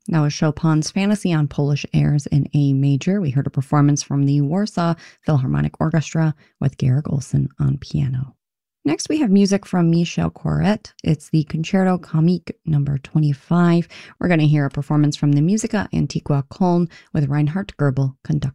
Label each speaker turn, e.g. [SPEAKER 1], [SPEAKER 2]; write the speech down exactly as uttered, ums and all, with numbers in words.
[SPEAKER 1] That was Chopin's Fantasy on Polish airs in A major. We heard a performance from the Warsaw Philharmonic Orchestra with Garrick Olson on piano. Next, we have music from Michel Corrette. It's the Concerto Comique number twenty-five. We're going to hear a performance from the Musica Antiqua Köln with Reinhard Goebel conducting.